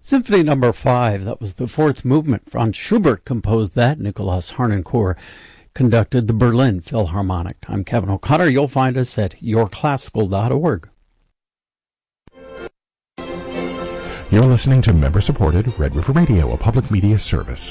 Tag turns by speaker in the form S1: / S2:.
S1: Symphony Number 5, that was the fourth movement. Franz Schubert composed that. Nicholas Harnoncourt conducted the Berlin Philharmonic. I'm Kevin O'Connor. You'll find us at yourclassical.org.
S2: You're listening to member-supported Red River Radio, a public media service.